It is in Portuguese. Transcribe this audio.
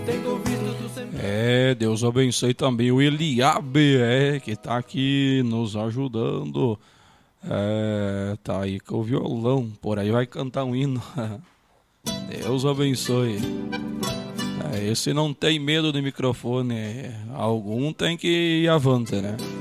Deus abençoe também o Eliabe, que tá aqui nos ajudando. Tá aí com o violão, por aí vai cantar um hino. Deus abençoe. Esse não tem medo de microfone, algum tem que ir avante, né?